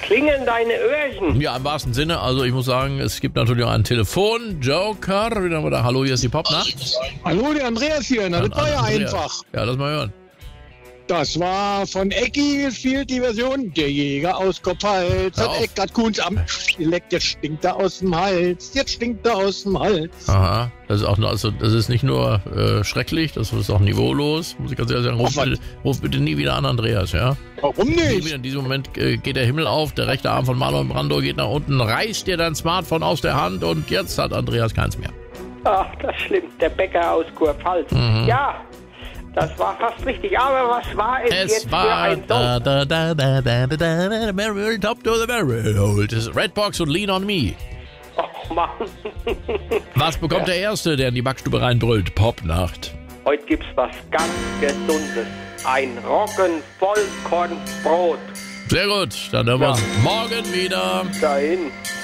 Klingen deine Öhrchen? Ja, im wahrsten Sinne. Also ich muss sagen, es gibt natürlich auch einen Telefon-Joker. Wieder mal da. Hallo, hier ist die Popnacht. Hallo, der Andreas hier. Na, das war ja Andreas. einfach. Ja, lass mal hören. Das war von Ecki gespielt, die Version. Der Jäger aus Kopfhals Hör hat auf. Eckart Kuhns am Leck. Jetzt stinkt er aus dem Hals. Jetzt stinkt er aus dem Hals. Aha, das ist auch nur, also das ist nicht nur schrecklich, das ist auch niveaulos. Muss ich ganz ehrlich sagen, ruf bitte nie wieder an, Andreas, ja? Warum Nie nicht? wieder in diesem Moment geht der Himmel auf, der rechte Arm von Marlon Brando geht nach unten, reißt dir dein Smartphone aus der Hand und jetzt hat Andreas keins mehr. Ach, das stimmt. Der Bäcker aus Kurpfalz. Ja, das war fast richtig. Aber was war es jetzt Es für war ein Song? Merrill, Top to the Barrel. Das ist Redbox und Lean on Me. Oh Mann. Was bekommt der Erste, der in die Backstube reinbrüllt? Popnacht. Heute gibt's was ganz Gesundes. Ein Roggen-Vollkornbrot. Sehr gut, dann hören wir uns morgen wieder. Dahin.